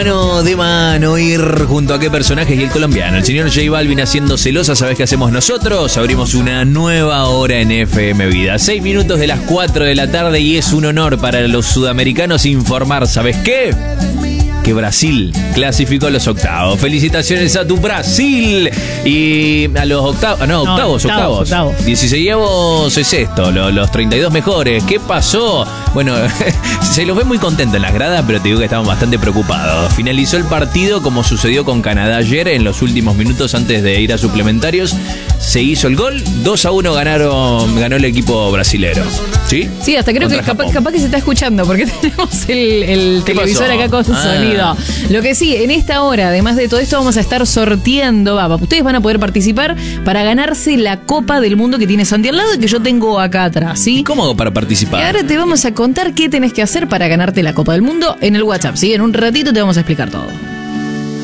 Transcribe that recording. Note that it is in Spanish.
De mano ir junto a qué personajes y el colombiano. El señor J Balvin haciendo celosa. ¿Sabés qué hacemos nosotros? Abrimos una nueva hora en FM Vida. 6 minutos de las 4 de la tarde y es un honor para los sudamericanos informar. ¿Sabés qué? Que Brasil clasificó a los octavos. Felicitaciones a tu Brasil. Y a los octavos. 16avos es esto, los 32 mejores. ¿Qué pasó? Bueno, se los ve muy contentos en las gradas, pero te digo que estaban bastante preocupados. Finalizó el partido como sucedió con Canadá ayer, en los últimos minutos antes de ir a suplementarios. Se hizo el gol, 2-1 ganó el equipo brasilero. ¿Sí? Sí, hasta creo que capaz que se está escuchando, porque tenemos el televisor acá con sonido. Lo que sí, en esta hora, además de todo esto, vamos a estar sorteando. Ustedes van a poder participar para ganarse la Copa del Mundo que tiene Santi al lado y que yo tengo acá atrás, ¿sí? ¿Cómo hago para participar? Y ahora te vamos a contar qué tenés que hacer para ganarte la Copa del Mundo en el WhatsApp, ¿sí? En un ratito te vamos a explicar todo.